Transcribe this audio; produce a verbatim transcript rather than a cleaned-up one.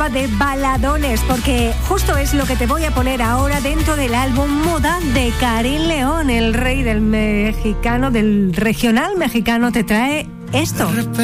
de baladones, porque justo es lo que te voy a poner ahora dentro del álbum Moda de Karim León, el rey del mexicano, del regional mexicano, te trae esto.